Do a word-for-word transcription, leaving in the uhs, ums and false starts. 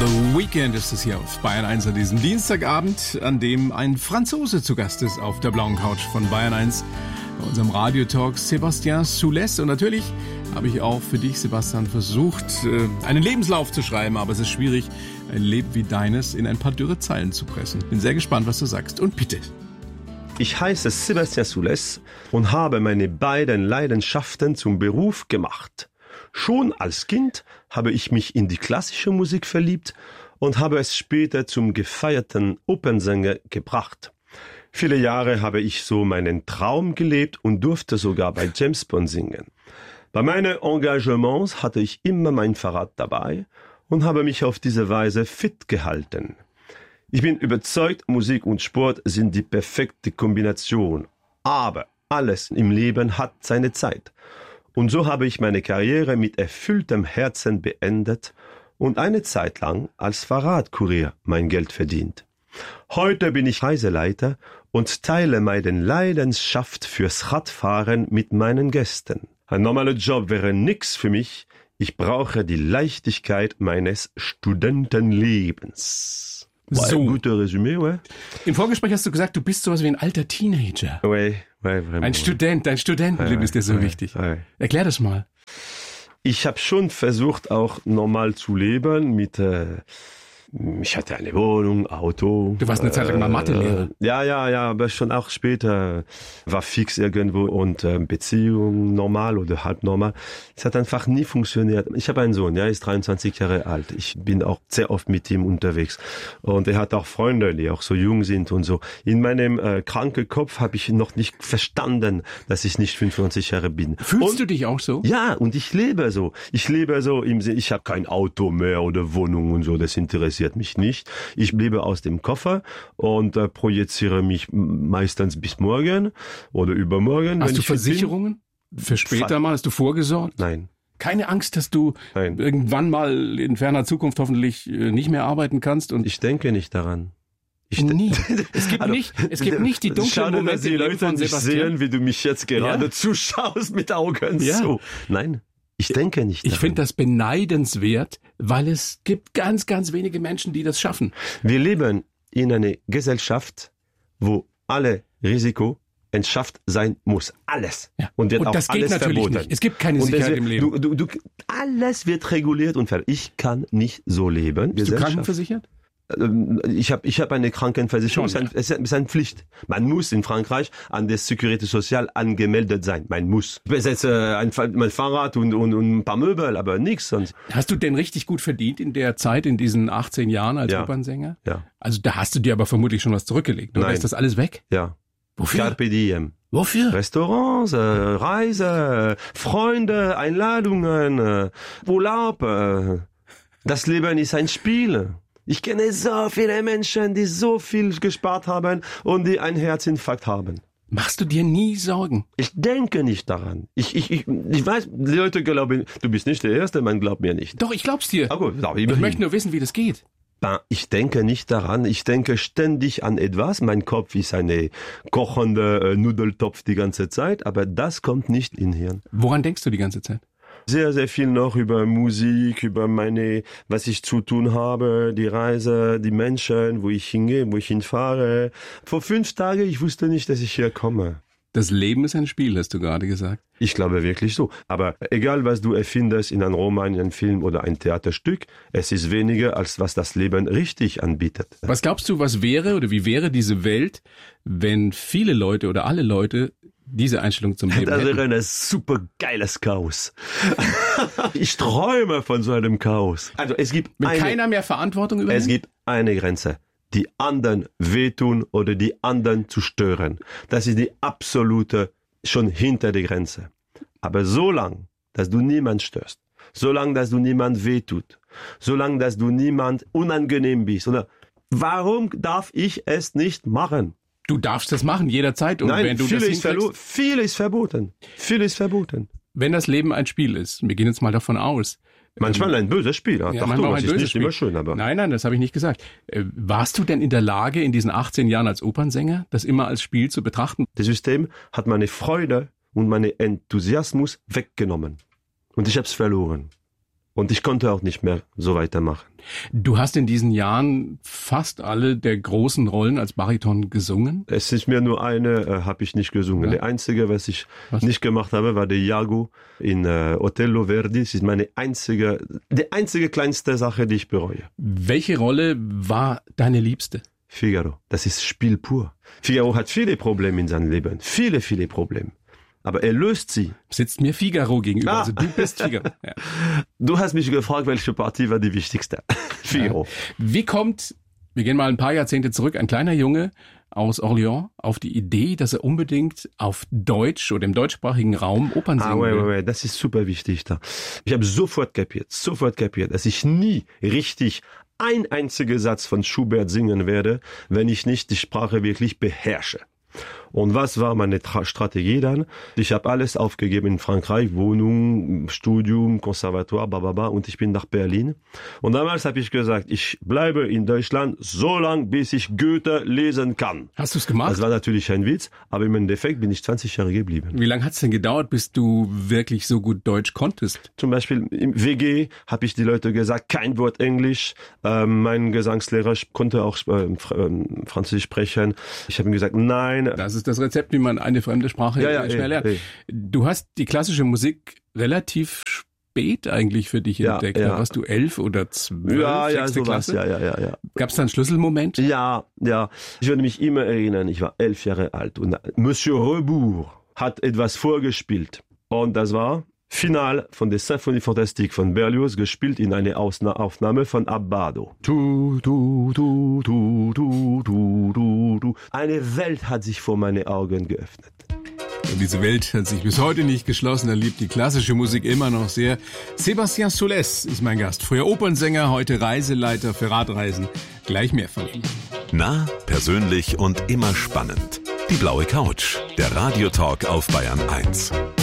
The Weekend ist es hier auf Bayern eins an diesem Dienstagabend, an dem ein Franzose zu Gast ist auf der blauen Couch von Bayern eins. Bei unserem Radiotalk Sébastien Soulès. Und natürlich habe ich auch für dich, Sebastian, versucht, einen Lebenslauf zu schreiben. Aber es ist schwierig, ein Leben wie deines in ein paar dürre Zeilen zu pressen. Bin sehr gespannt, was du sagst. Und bitte. Ich heiße Sébastien Soulès und habe meine beiden Leidenschaften zum Beruf gemacht. Schon als Kind habe ich mich in die klassische Musik verliebt und habe es später zum gefeierten Opernsänger gebracht. Viele Jahre habe ich so meinen Traum gelebt und durfte sogar bei James Bond singen. Bei meinen Engagements hatte ich immer mein Fahrrad dabei und habe mich auf diese Weise fit gehalten. Ich bin überzeugt, Musik und Sport sind die perfekte Kombination. Aber alles im Leben hat seine Zeit. Und so habe ich meine Karriere mit erfülltem Herzen beendet und eine Zeit lang als Fahrradkurier mein Geld verdient. Heute bin ich Reiseleiter und teile meine Leidenschaft fürs Radfahren mit meinen Gästen. Ein normaler Job wäre nix für mich. Ich brauche die Leichtigkeit meines Studentenlebens. War So. ein guter Resümee, ouais? Im Vorgespräch hast du gesagt, du bist sowas wie ein alter Teenager. Ouais, ouais, vraiment. Ein Student, dein Studentenleben Ja, ist dir so ja, wichtig. ja. Erklär das mal. Ich habe schon versucht, auch normal zu leben mit... Äh, ich hatte eine Wohnung, Auto. Du warst eine Zeit lang mal Mathelehrer. Äh, ja, ja, ja, aber schon auch später war fix irgendwo und äh, Beziehung normal oder halb normal. Es hat einfach nie funktioniert. Ich habe einen Sohn, ja, er ist dreiundzwanzig Jahre alt. Ich bin auch sehr oft mit ihm unterwegs. Und er hat auch Freunde, die auch so jung sind und so. In meinem äh, kranken Kopf habe ich noch nicht verstanden, dass ich nicht fünfundneunzig Jahre bin. Fühlst und, du dich auch so? Ja, und ich lebe so. Ich lebe so im Sinne, ich habe kein Auto mehr oder Wohnung und so, das interessiert mich nicht. Ich lebe aus dem Koffer und äh, projiziere mich meistens bis morgen oder übermorgen. Hast wenn du ich fit Versicherungen? Für später Fa- mal? Hast du vorgesorgt? bin. Nein. Keine Angst, dass du Nein. irgendwann mal in ferner Zukunft hoffentlich äh, nicht mehr arbeiten kannst? Und Ich denke nicht daran. Ich de- nie. Es gibt Also, nicht, es gibt nicht die dunklen Schade, Momente dass die im Leben Leute von nicht Sebastian. sehen, wie du mich jetzt gerade Ja. zuschaust mit Augen Ja. so. Nein, ich denke nicht Ich daran. finde das beneidenswert, weil es gibt ganz, ganz wenige Menschen, die das schaffen. Wir leben in einer Gesellschaft, wo alle Risiko entschafft sein muss. Alles. Ja. Und wird Und auch das geht alles natürlich verboten. nicht. Es gibt keine Und Sicherheit deswegen- im Leben. Du, du, du, alles wird reguliert und ver- ich kann nicht so leben. Bist du Gesellschaft- krankenversichert? Ähm, Ich habe ich hab eine Krankenversicherung. Schon, Es ist ein- es ist eine Pflicht. Man muss in Frankreich an der Sécurité Sociale angemeldet sein. Man muss. Ich besitze ein, Fa- mein Fahrrad und, und, und ein paar Möbel, aber nichts sonst. Hast du denn richtig gut verdient in der Zeit, in diesen achtzehn Jahren als Ja. Opernsänger? Ja, Also da hast du dir aber vermutlich schon was zurückgelegt. Oder Nein. ist das alles weg? ja. Wofür? Carpe diem. Wofür? Restaurants, äh, Reise, äh, Freunde, Einladungen, äh, Urlaub. Äh. Das Leben ist ein Spiel. Ich kenne so viele Menschen, die so viel gespart haben und die einen Herzinfarkt haben. Machst du dir nie Sorgen? Ich denke nicht daran. Ich, ich, ich, ich weiß, die Leute glauben, du bist nicht der Erste, man glaubt mir nicht. Doch, ich glaub's dir. Aber gut, Ich möchte nur wissen, wie das geht. ich denke nicht daran. Ich denke ständig an etwas. Mein Kopf ist eine kochende äh, Nudeltopf die ganze Zeit, aber das kommt nicht in Hirn. Woran denkst du die ganze Zeit? Sehr, sehr viel noch über Musik, über meine, was ich zu tun habe, die Reise, die Menschen, wo ich hingehe, wo ich hinfahre. Vor fünf Tagen, ich wusste nicht, dass ich hier komme. Das Leben ist ein Spiel, hast du gerade gesagt. Ich glaube wirklich so. Aber egal, was du erfindest in einem Roman, in einem Film oder ein Theaterstück, es ist weniger, als was das Leben richtig anbietet. Was glaubst du, was wäre oder wie wäre diese Welt, wenn viele Leute oder alle Leute diese Einstellung zum Leben Das hätten? wäre ein super geiles Chaos. Ich träume von so einem Chaos. Also es gibt Wenn eine, keiner mehr Verantwortung übernimmt? es gibt eine Grenze. Die anderen wehtun oder die anderen zu stören. Das ist die absolute, schon hinter der Grenze. Aber solange, dass du niemand störst, solange, dass du niemand wehtut, solange, dass du niemand unangenehm bist, oder warum darf ich es nicht machen? Du darfst das machen, jederzeit. Und Nein, wenn du viel das ist, hinkriegst, verlo- viel ist verboten. Viel ist verboten. wenn das Leben ein Spiel ist, wir gehen jetzt mal davon aus. Manchmal ein böses Spiel. Ja, Ja, Ach, manchmal du, auch das ein ist böses nicht Spiel. immer schön, aber Nein, nein, das habe ich nicht gesagt. Äh, Warst du denn in der Lage, in diesen achtzehn Jahren als Opernsänger, das immer als Spiel zu betrachten? das System hat meine Freude und meinen Enthusiasmus weggenommen. Und ich habe es verloren. Und ich konnte auch nicht mehr so weitermachen. Du hast in diesen Jahren fast alle der großen Rollen als Bariton gesungen? Es ist mir nur eine, äh, habe ich nicht gesungen. Ja. Der einzige, was ich was? nicht gemacht habe, war der Iago in äh, Otello Verdi. Das ist meine einzige, die einzige kleinste Sache, die ich bereue. Welche Rolle war deine liebste? Figaro. Das ist Spiel pur. Figaro hat viele Probleme in seinem Leben. Viele, viele Probleme. Aber er löst sie. Sitzt mir Figaro gegenüber, ah. also du bist Figaro. Ja. Du hast mich gefragt, welche Partie war die wichtigste. Figaro. Ja. Wie kommt, wir gehen mal ein paar Jahrzehnte zurück, ein kleiner Junge aus Orléans auf die Idee, dass er unbedingt auf Deutsch oder im deutschsprachigen Raum Opern singen ah, will? Ah, ouais, ouais, das ist super wichtig da. Ich habe sofort kapiert, sofort kapiert, dass ich nie richtig ein einziger Satz von Schubert singen werde, wenn ich nicht die Sprache wirklich beherrsche. Und was war meine Tra- Strategie dann? Ich habe alles aufgegeben in Frankreich, Wohnung, Studium, Konservatoire, bababa, und ich bin nach Berlin. Und damals habe ich gesagt, ich bleibe in Deutschland so lang, bis ich Goethe lesen kann. Hast du es gemacht? Das war natürlich ein Witz, aber im Endeffekt bin ich zwanzig Jahre geblieben. Wie lange hat es denn gedauert, bis du wirklich so gut Deutsch konntest? Zum Beispiel im W G habe ich die Leute gesagt, kein Wort Englisch. Ähm, mein Gesangslehrer konnte auch äh, Fr- Französisch sprechen. Ich habe ihm gesagt, nein. Das ist das Rezept, wie man eine fremde Sprache ja, ja, schnell lernt. Ey, ey. Du hast die klassische Musik relativ spät eigentlich für dich ja, entdeckt. Ja. Da warst du elf oder zwölf, ja, ja, sechste sowas. Klasse? Ja, ja, ja, ja. Gab es da einen Schlüsselmoment? Ja, ja. Ich würde mich immer erinnern, ich war elf Jahre alt und Monsieur Rebours hat etwas vorgespielt. Und das war Final von der Symphonie Fantastique von Berlioz, gespielt in einer Ausna- Aufnahme von Abbado. Tu, tu, tu, tu, tu, tu, tu, tu. Eine Welt hat sich vor meine Augen geöffnet. Und diese Welt hat sich bis heute nicht geschlossen. Er liebt die klassische Musik immer noch sehr. Sébastien Soulès ist mein Gast. Früher Opernsänger, heute Reiseleiter für Radreisen. Gleich mehr von ihm. Nah, persönlich und immer spannend. Die blaue Couch, der Radiotalk auf Bayern eins.